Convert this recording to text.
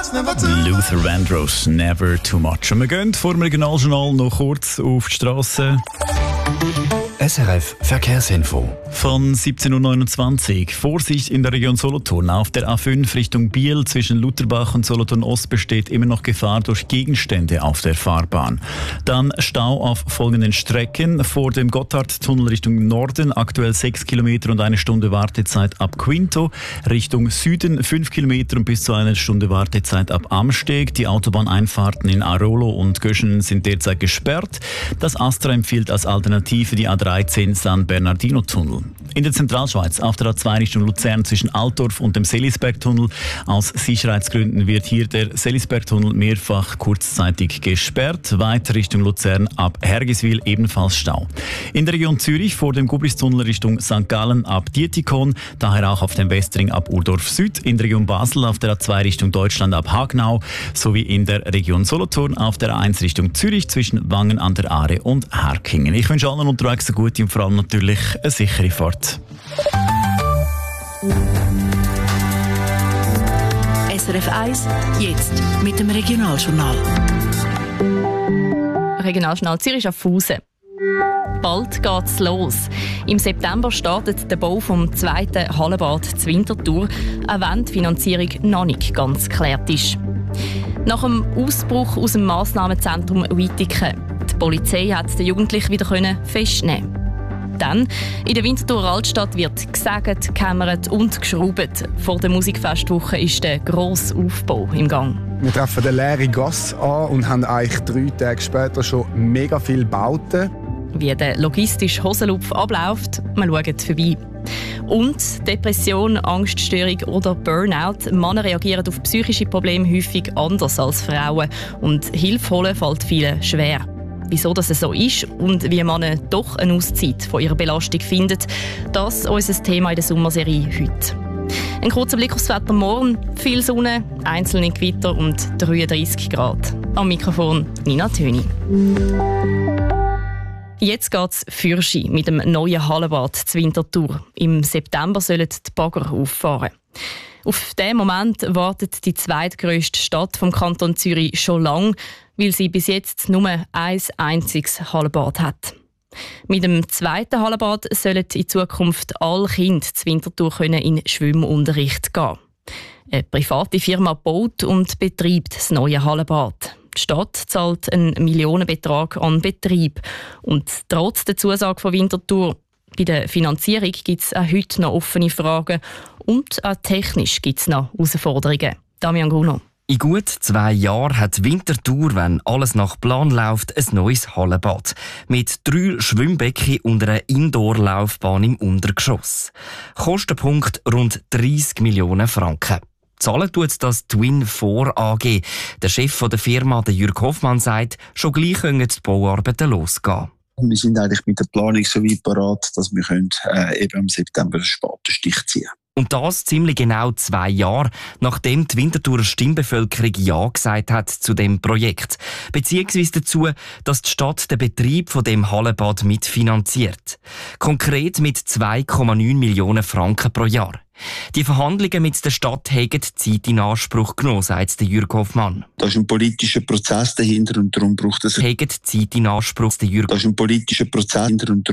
Luther Vandross, Never Too Much. Und wir gehen vor dem Regionaljournal noch kurz auf die Straße. SRF Verkehrsinfo. Von 17.29 Uhr. Vorsicht in der Region Solothurn. Auf der A5 Richtung Biel zwischen Lutherbach und Solothurn Ost besteht immer noch Gefahr durch Gegenstände auf der Fahrbahn. Dann Stau auf folgenden Strecken. Vor dem Gotthardtunnel Richtung Norden aktuell 6 Kilometer und 1 Stunde Wartezeit ab Quinto. Richtung Süden 5 Kilometer und bis zu 1 Stunde Wartezeit ab Amsteg. Die Autobahneinfahrten in Arolo und Göschen sind derzeit gesperrt. Das Astra empfiehlt als Alternative die A13 San Bernardino-Tunnel. In der Zentralschweiz auf der A2 Richtung Luzern zwischen Altdorf und dem Selisberg-Tunnel. Aus Sicherheitsgründen wird hier der Selisberg-Tunnel mehrfach kurzzeitig gesperrt. Weiter Richtung Luzern ab Hergiswil ebenfalls Stau. In der Region Zürich vor dem Gubris-Tunnel Richtung St. Gallen ab Dietikon, daher auch auf dem Westring ab Urdorf Süd. In der Region Basel auf der A2 Richtung Deutschland ab Hagnau sowie in der Region Solothurn auf der A1 Richtung Zürich zwischen Wangen an der Aare und Herkingen. Ich wünsche allen unterwegs eine gute und vor allem natürlich eine sichere Fahrt. SRF 1, jetzt mit dem Regionaljournal. Regionaljournal Zürich Schaffhausen. Bald geht's los. Im September startet der Bau vom zweiten Hallenbad zur Winterthur, auch wenn die Finanzierung noch nicht ganz geklärt ist. Nach dem Ausbruch aus dem Massnahmenzentrum Wittigen. Die Polizei hat den Jugendlichen wieder festnehmen. Dann, in der Winterthurer Altstadt wird gesägt, gehämmert und geschraubt. Vor der Musikfestwoche ist der grosse Aufbau im Gang. Wir treffen eine leere Gasse an und haben eigentlich 3 Tage später schon mega viele Bauten. Wie der logistische Hosenlupf abläuft, wir schauen vorbei. Und Depression, Angststörung oder Burnout. Männer reagieren auf psychische Probleme häufig anders als Frauen. Und Hilfe holen fällt vielen schwer. Wieso das so ist und wie man doch eine Auszeit von ihrer Belastung findet, das ist unser Thema in der Sommerserie heute. Ein kurzer Blick aufs Wetter morgen. Viel Sonne, einzelne Gewitter und 33 Grad. Am Mikrofon Nina Töni. Jetzt geht es Fürschi mit dem neuen Hallenbad zur Winterthur. Im September sollen die Bagger auffahren. Auf diesen Moment wartet die zweitgrösste Stadt vom Kanton Zürich schon lange, weil sie bis jetzt nur ein einziges Hallenbad hat. Mit dem zweiten Hallenbad sollen in Zukunft alle Kinder zur Winterthur in Schwimmunterricht gehen. Eine private Firma baut und betreibt das neue Hallenbad. Die Stadt zahlt einen Millionenbetrag an Betrieb. Und trotz der Zusage von Winterthur bei der Finanzierung gibt es auch heute noch offene Fragen und auch technisch gibt es noch Herausforderungen. Damian Gruno. In gut 2 Jahren hat Winterthur, wenn alles nach Plan läuft, ein neues Hallenbad. Mit 3 Schwimmbecken und einer Indoor-Laufbahn im Untergeschoss. Kostenpunkt rund 30 Millionen Franken. Zahlen tut das Twin4 AG. Der Chef der Firma, der Jürg Hoffmann, sagt, schon gleich können die Bauarbeiten losgehen. Wir sind eigentlich mit der Planung so weit parat, dass wir eben im September den Spatenstich ziehen können. Und das ziemlich genau 2 Jahre, nachdem die Winterthurer Stimmbevölkerung Ja gesagt hat zu dem Projekt. Beziehungsweise dazu, dass die Stadt den Betrieb von dem Hallenbad mitfinanziert. Konkret mit 2,9 Millionen Franken pro Jahr. Die Verhandlungen mit der Stadt haben Zeit in Anspruch genommen, sagt Jürg Hoffmann. Da ist ein politischer Prozess dahinter und darum braucht es... Haben Zeit in Anspruch, der Jürg. Da ist ein politischer Prozess dahinter und